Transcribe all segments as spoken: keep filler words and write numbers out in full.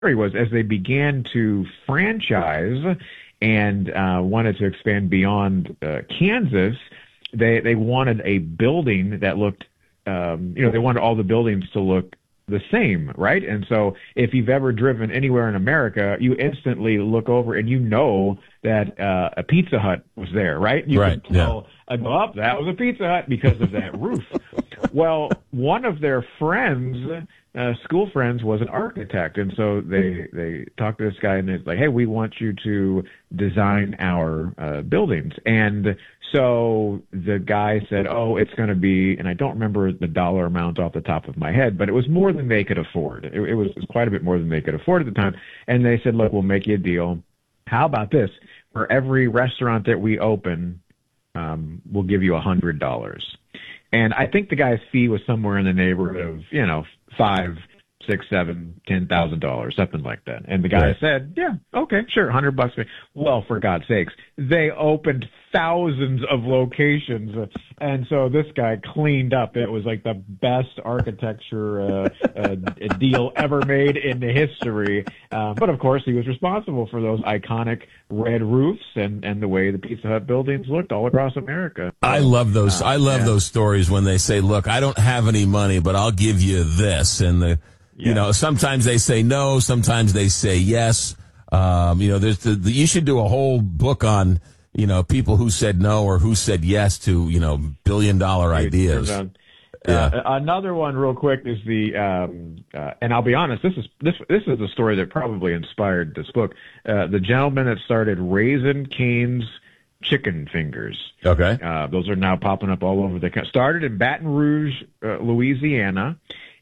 story was as they began to franchise and uh, wanted to expand beyond uh, Kansas, they they wanted a building that looked, um, you know, they wanted all the buildings to look the same, right? And so if you've ever driven anywhere in America, you instantly look over and you know that uh, a Pizza Hut was there, right? You right. can tell, yeah. oh, that was a Pizza Hut because of that roof. Well, one of their friends, uh, school friends, was an architect, and so they they talked to this guy and they're like, "Hey, we want you to design our uh, buildings." And so the guy said, "Oh, it's going to be," and I don't remember the dollar amount off the top of my head, but it was more than they could afford. It, it was, it was quite a bit more than they could afford at the time. And they said, "Look, we'll make you a deal. How about this? For every restaurant that we open, um, we'll give you a hundred dollars." And I think the guy's fee was somewhere in the neighborhood of, you know, five, six, seven, ten thousand dollars, something like that. And the guy right. said, "Yeah, okay, sure, a hundred bucks." Well, for God's sakes, they opened thousands of locations, and so this guy cleaned up. It was like the best architecture uh, uh, deal ever made in history. Uh, but of course, he was responsible for those iconic red roofs and and the way the Pizza Hut buildings looked all across America. I love those. Uh, I love yeah. those stories when they say, "Look, I don't have any money, but I'll give you this," and the Yeah. You know, sometimes they say no, sometimes they say yes. Um, you know, there's the, the, you should do a whole book on, you know, people who said no or who said yes to, you know, billion dollar ideas. Uh, yeah. Another one real quick is the, um, uh, and I'll be honest, this is, this, this is the story that probably inspired this book. Uh, the gentleman that started Raising Cane's Chicken Fingers. Okay. Uh, those are now popping up all over the country. Started in Baton Rouge, uh, Louisiana.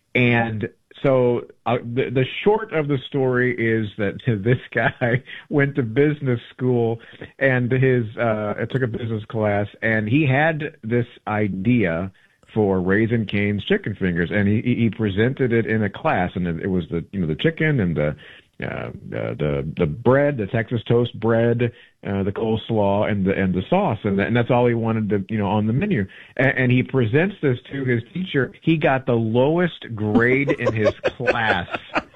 And So uh, the, the short of the story is that this guy went to business school and his uh, took a business class, and he had this idea for Raising Cane's Chicken Fingers, and he, he presented it in a class, and it was the you know the chicken and the uh, the the bread, the Texas toast bread, uh, the coleslaw, and the and the sauce, and, the, and that's all he wanted to you know on the menu. And, and he presents this to his teacher. He got the lowest grade in his class,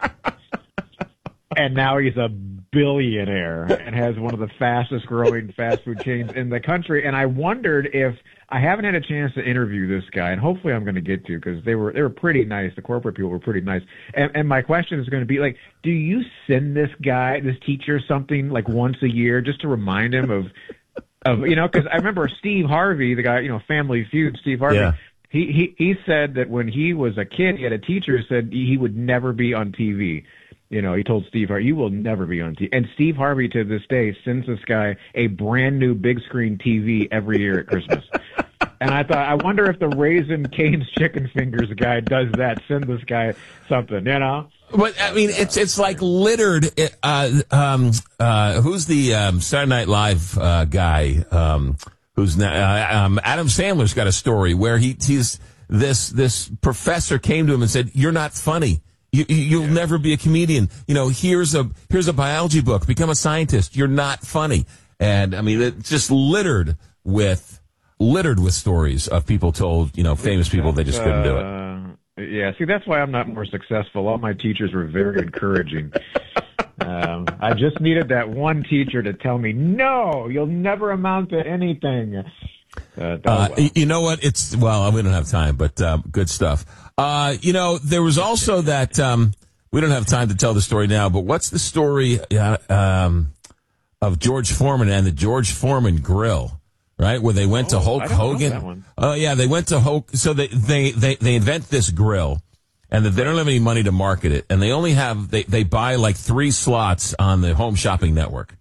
and now he's a billionaire and has one of the fastest growing fast food chains in the country. And I wondered if I haven't had a chance to interview this guy, and hopefully I'm going to get to, because they were they were pretty nice. The corporate people were pretty nice. And, and my question is going to be like, do you send this guy, this teacher, something like once a year just to remind him of, of you know, because I remember Steve Harvey, the guy, you know, Family Feud, Steve Harvey. Yeah. He, he he said that when he was a kid, he had a teacher who said he would never be on T V. You know, he told Steve Harvey, "You will never be on T V." And Steve Harvey, to this day, sends this guy a brand new big screen T V every year at Christmas. And I thought, I wonder if the Raising Cane's Chicken Fingers guy does that. Send this guy something, you know? But I mean, it's it's like littered. Uh, um, uh, who's the um, Saturday Night Live uh, guy? Um, who's now, uh, um, Adam Sandler's got a story where he he's this this professor came to him and said, "You're not funny. You, you'll yeah. never be a comedian. You know, here's a here's a biology book. Become a scientist. You're not funny." And I mean, it's just littered with littered with stories of people told, you know, famous people they just couldn't do it. Uh, yeah, see, that's why I'm not more successful. All my teachers were very encouraging. um, I just needed that one teacher to tell me, "No, you'll never amount to anything." Uh, uh, well. You know what? It's well, we don't have time, but um, good stuff. Uh, you know, there was also that um, we don't have time to tell the story now, but what's the story uh, um, of George Foreman and the George Foreman Grill? Right, where they went oh, to Hulk I don't Hogan. know that one. Oh yeah, they went to Hulk. So they, they they they invent this grill, and that they don't have any money to market it, and they only have they they buy like three slots on the Home Shopping Network,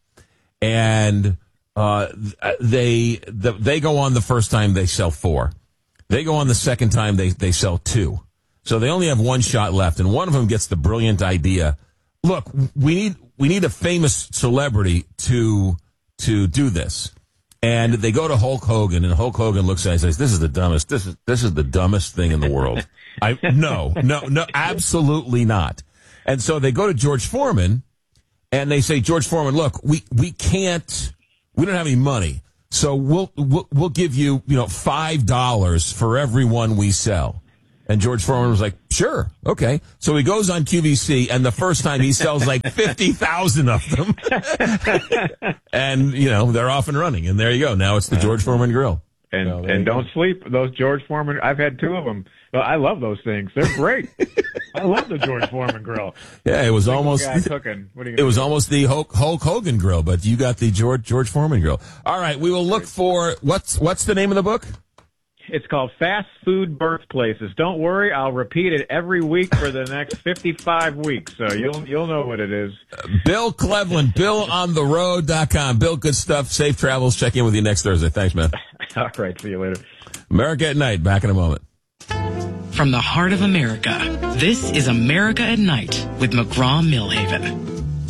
and uh they the, they go on the first time, they sell four. They go on the second time, they they sell two. So they only have one shot left, and one of them gets the brilliant idea. Look, we need we need a famous celebrity to to do this. And they go to Hulk Hogan, and Hulk Hogan looks at it and says, "This is the dumbest. This is this is the dumbest thing in the world." I no, no, no, absolutely not. And so they go to George Foreman, and they say, "George Foreman, look, we we can't, we don't have any money, so we'll we'll, we'll give you, you know, five dollars for every one we sell." And George Foreman was like, sure, okay. So he goes on Q V C, and the first time he sells like fifty thousand of them. And, you know, they're off and running. And there you go. Now it's the George Foreman Grill. And so, and don't sleep. Those George Foreman, I've had two of them. Well, I love those things. They're great. I love the George Foreman Grill. Yeah, it was almost cooking. What are you it was do? almost the Hulk, Hulk Hogan Grill, but you got the George George Foreman Grill. All right, we will look for what's what's the name of the book? It's called Fast Food Birthplaces. Don't worry, I'll repeat it every week for the next fifty-five weeks, so you'll you'll know what it is. Uh, Bill Cleveland, bill on the road dot com. Bill, good stuff. Safe travels. Check in with you next Thursday. Thanks, man. All right, see you later. America at Night, back in a moment. From the heart of America, this is America at Night with McGraw-Millhaven.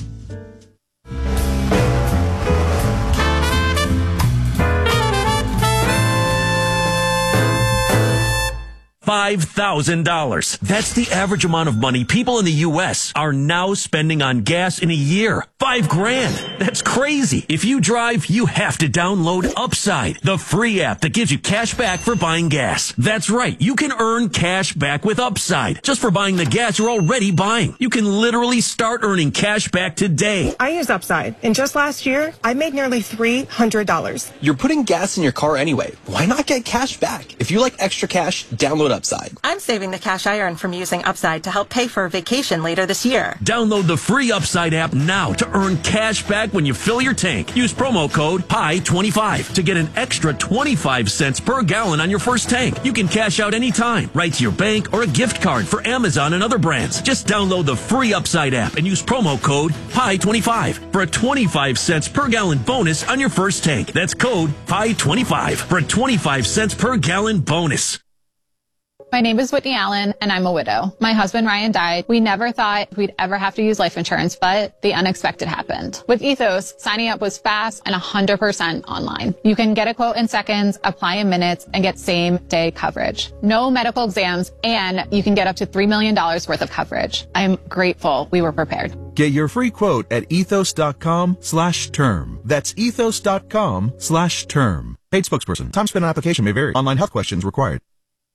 five thousand dollars. That's the average amount of money people in the U S are now spending on gas in a year. Five grand. That's crazy. If you drive, you have to download Upside, the free app that gives you cash back for buying gas. That's right. You can earn cash back with Upside just for buying the gas you're already buying. You can literally start earning cash back today. I use Upside, and just last year, I made nearly three hundred dollars. You're putting gas in your car anyway. Why not get cash back? If you like extra cash, download Upside. I'm saving the cash I earn from using Upside to help pay for a vacation later this year. Download the free Upside app now to earn cash back when you fill your tank. Use promo code P I twenty-five to get an extra twenty-five cents per gallon on your first tank. You can cash out anytime, right to your bank or a gift card for Amazon and other brands. Just download the free Upside app and use promo code P I twenty-five for a twenty-five cents per gallon bonus on your first tank. That's code P I twenty-five for a twenty-five cents per gallon bonus. My name is Whitney Allen, and I'm a widow. My husband, Ryan, died. We never thought we'd ever have to use life insurance, but the unexpected happened. With Ethos, signing up was fast and one hundred percent online. You can get a quote in seconds, apply in minutes, and get same-day coverage. No medical exams, and you can get up to three million dollars worth of coverage. I'm grateful we were prepared. Get your free quote at ethos.com slash term. That's ethos.com slash term. Paid spokesperson. Time spent on application may vary. Online health questions required.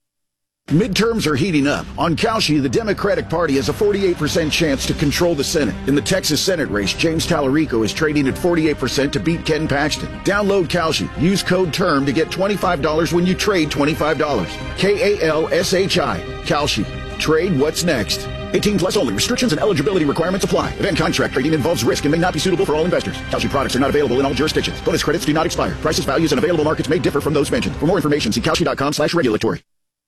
Midterms are heating up. On Kalshi, the Democratic Party has a forty-eight percent chance to control the Senate. In the Texas Senate race, James Tallarico is trading at forty-eight percent to beat Ken Paxton. Download Kalshi. Use code TERM to get twenty-five dollars when you trade twenty-five dollars. K A L S H I. Kalshi. Trade what's next. eighteen plus only. Restrictions and eligibility requirements apply. Event contract trading involves risk and may not be suitable for all investors. Kalshi products are not available in all jurisdictions. Bonus credits do not expire. Prices, values, and available markets may differ from those mentioned. For more information, see kalshi.com slash regulatory.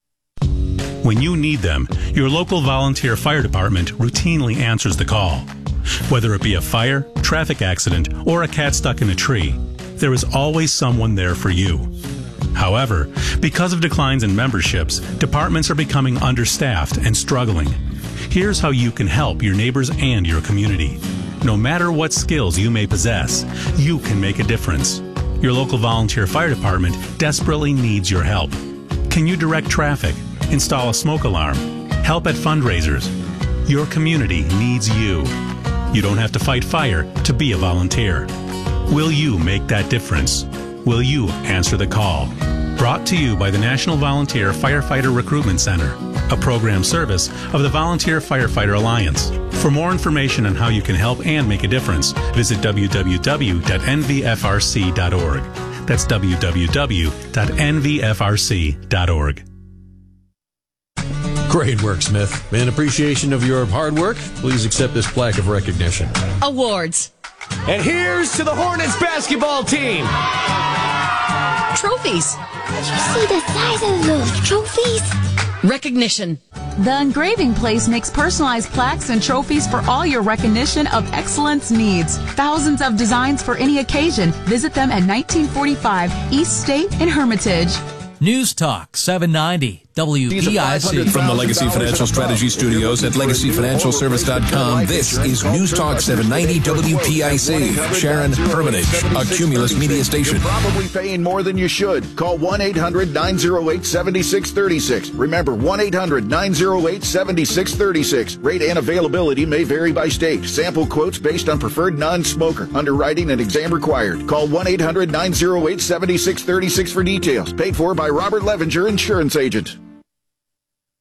When you need them, your local volunteer fire department routinely answers the call. Whether it be a fire, traffic accident, or a cat stuck in a tree, there is always someone there for you. However, because of declines in memberships, departments are becoming understaffed and struggling. Here's how you can help your neighbors and your community. No matter what skills you may possess, you can make a difference. Your local volunteer fire department desperately needs your help. Can you direct traffic? Install a smoke alarm, help at fundraisers? Your community needs you. You don't have to fight fire to be a volunteer. Will you make that difference? Will you answer the call? Brought to you by the National Volunteer Firefighter Recruitment Center, a program service of the Volunteer Firefighter Alliance. For more information on how you can help and make a difference, visit w w w dot n v f r c dot org. That's w w w dot n v f r c dot org. Great work, Smith. In appreciation of your hard work, please accept this plaque of recognition. Awards. And here's to the Hornets basketball team. Trophies. Did you see the size of those trophies? Recognition. The Engraving Place makes personalized plaques and trophies for all your recognition of excellence needs. Thousands of designs for any occasion. Visit them at nineteen forty-five East State in Hermitage. News Talk seven ninety W P I C. From the Legacy Financial Strategy Studios at legacy financial service dot com, this is News Talk seven ninety W P I C. Sharon Hermitage, a Cumulus media station. You're probably paying more than you should. Call one eight hundred nine oh eight seven six three six. Remember, one eight hundred nine oh eight seven six three six. Rate and availability may vary by state. Sample quotes based on preferred non-smoker. Underwriting and exam required. Call one eight hundred nine oh eight seven six three six for details. Paid for by Robert Levenger, insurance agent.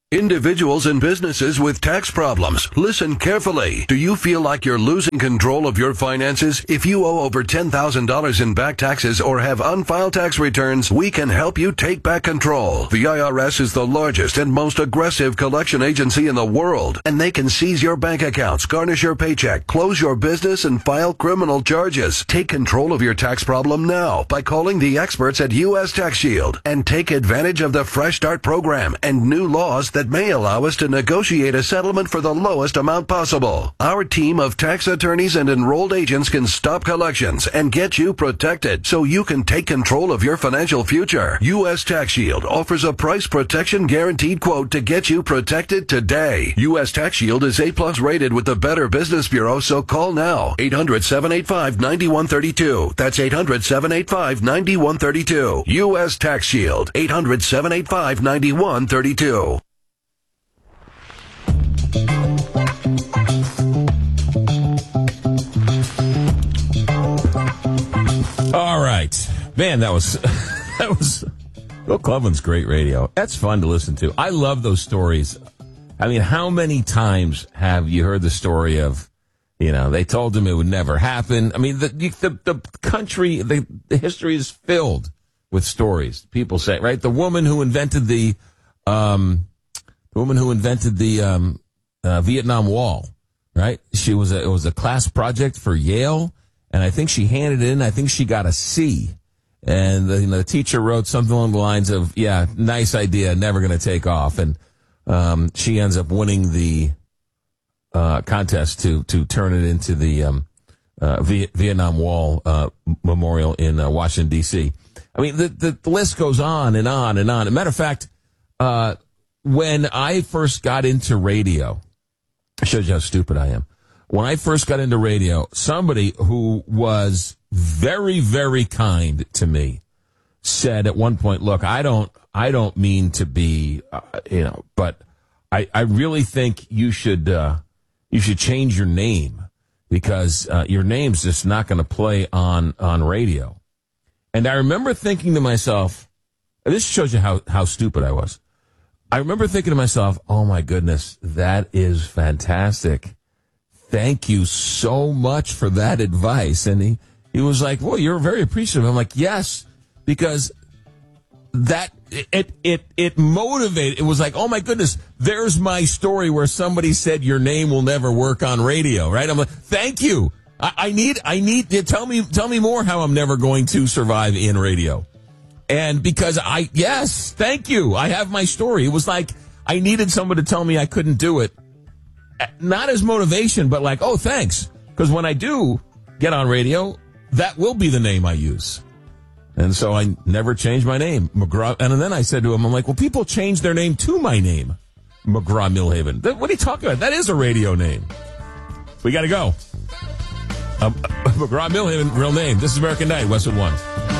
Individuals and businesses with tax problems, listen carefully. Do you feel like you're losing control of your finances? If you owe over ten thousand dollars in back taxes or have unfiled tax returns, we can help you take back control. The I R S is the largest and most aggressive collection agency in the world, and they can seize your bank accounts, garnish your paycheck, close your business, and file criminal charges. Take control of your tax problem now by calling the experts at U S Tax Shield and take advantage of the Fresh Start program and new laws that that may allow us to negotiate a settlement for the lowest amount possible. Our team of tax attorneys and enrolled agents can stop collections and get you protected so you can take control of your financial future. U S Tax Shield offers a price protection guaranteed quote to get you protected today. U S Tax Shield is A plus rated with the Better Business Bureau, so call now. eight hundred, seven eight five, nine one three two. That's eight hundred, seven eight five, nine one three two. U S Tax Shield. eight hundred, seven eight five, nine one three two. All right, man, that was that was Bill Cleveland's great radio. That's fun to listen to. I love those stories. I mean, how many times have you heard the story of, you know, they told him it would never happen? I mean, the the, the country, the, the history is filled with stories. People say, right? The woman who invented the, um, the woman who invented the um, uh, Vietnam Wall, right? She was a, it was a class project for Yale. And I think she handed it in. I think she got a C. And the, you know, the teacher wrote something along the lines of, yeah, nice idea, never going to take off. And um, she ends up winning the uh, contest to to turn it into the um, uh, Viet- Vietnam Wall uh, Memorial in uh, Washington, D C. I mean, the, the, the list goes on and on and on. As a matter of fact, uh, when I first got into radio, it shows you how stupid I am. When I first got into radio, somebody who was very, very kind to me said at one point, look, I don't, I don't mean to be, uh, you know, but I, I really think you should, uh, you should change your name because, uh, your name's just not going to play on, on radio. And I remember thinking to myself, this shows you how, how stupid I was. I remember thinking to myself, oh my goodness, that is fantastic. Thank you so much for that advice. And he, he was like, well, you're very appreciative. I'm like, yes, because that, it, it, it motivated. It was like, oh my goodness, there's my story where somebody said your name will never work on radio, right? I'm like, thank you. I, I need, I need to tell me, tell me more how I'm never going to survive in radio. And because I, yes, thank you. I have my story. It was like I needed someone to tell me I couldn't do it. Not as motivation, but like, oh, thanks. Because when I do get on radio, that will be the name I use. And so I never changed my name, McGraw. And then I said to him, I'm like, well, people change their name to my name, McGraw Milhaven. What are you talking about? That is a radio name. We got to go. Um, McGraw Milhaven, real name. This is American Night, Westwood One.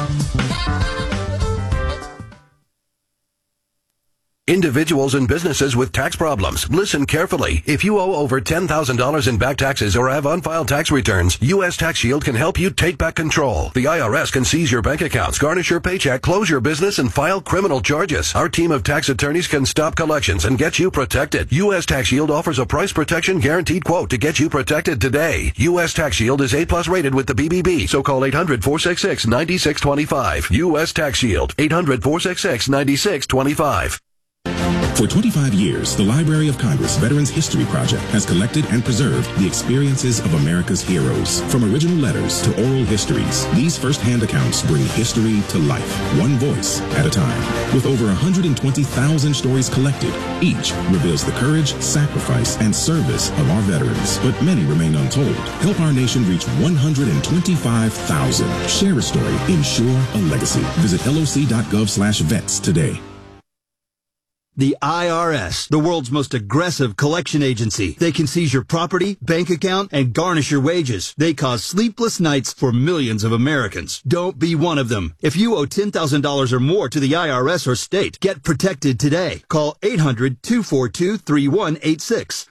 Individuals and businesses with tax problems, listen carefully. If you owe over ten thousand dollars in back taxes or have unfiled tax returns, U S Tax Shield can help you take back control. The I R S can seize your bank accounts, garnish your paycheck, close your business, and file criminal charges. Our team of tax attorneys can stop collections and get you protected. U S Tax Shield offers a price protection guaranteed quote to get you protected today. U S Tax Shield is A plus rated with the B B B, so call eight hundred, four six six, nine six two five. U S Tax Shield, eight hundred, four six six, nine six two five. For twenty-five years, the Library of Congress Veterans History Project has collected and preserved the experiences of America's heroes. From original letters to oral histories, these first-hand accounts bring history to life, one voice at a time. With over one hundred twenty thousand stories collected, each reveals the courage, sacrifice, and service of our veterans. But many remain untold. Help our nation reach one hundred twenty-five thousand. Share a story. Ensure a legacy. Visit L O C dot gov slash vets today. The I R S, the world's most aggressive collection agency. They can seize your property, bank account, and garnish your wages. They cause sleepless nights for millions of Americans. Don't be one of them. If you owe ten thousand dollars or more to the I R S or state, get protected today. Call eight hundred, two four two, three one eight six.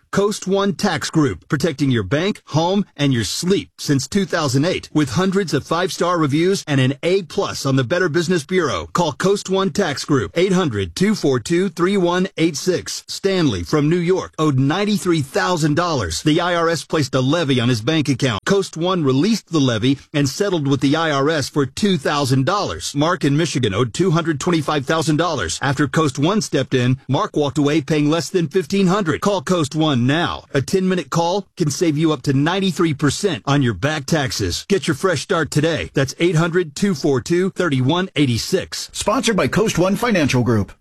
Coast One Tax Group, protecting your bank, home, and your sleep since two thousand eight. With hundreds of five-star reviews and an A plus on the Better Business Bureau. Call Coast One Tax Group, eight hundred, two four two, three one eight six. Stanley from New York owed ninety-three thousand dollars. The I R S placed a levy on his bank account. Coast One released the levy and settled with the I R S for two thousand dollars. Mark in Michigan owed two hundred twenty-five thousand dollars. After Coast One stepped in, Mark walked away paying less than fifteen hundred dollars. Call Coast One now. A ten-minute call can save you up to ninety-three percent on your back taxes. Get your fresh start today. That's eight hundred, two four two, three one eight six. Sponsored by Coast One Financial Group.